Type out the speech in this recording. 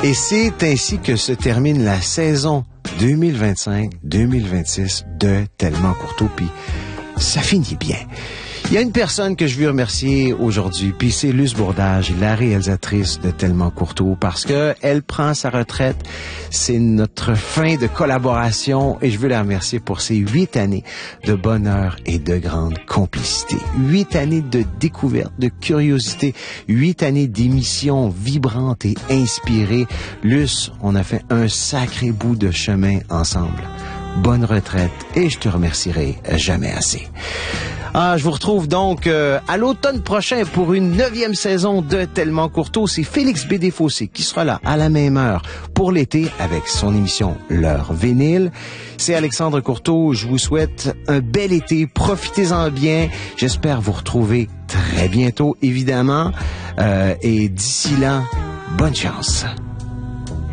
Et c'est ainsi que se termine la saison 2025-2026 de Tellement Courteau, puis ça finit bien. Il y a une personne que je veux remercier aujourd'hui, puis c'est Luce Bourdage, la réalisatrice de Tellement Courteau, parce que elle prend sa retraite. C'est notre fin de collaboration et je veux la remercier pour ces 8 années de bonheur et de grande complicité. 8 années de découverte, de curiosité, 8 années d'émissions vibrantes et inspirées. Luce, on a fait un sacré bout de chemin ensemble. Bonne retraite et je te remercierai jamais assez. Je vous retrouve donc à l'automne prochain pour une 9e saison de Tellement Courteau. C'est Félix B. Desfossés qui sera là à la même heure pour l'été avec son émission L'heure vinyle. C'est Alexandre Courteau. Je vous souhaite un bel été. Profitez-en bien. J'espère vous retrouver très bientôt, évidemment. Et d'ici là, bonne chance.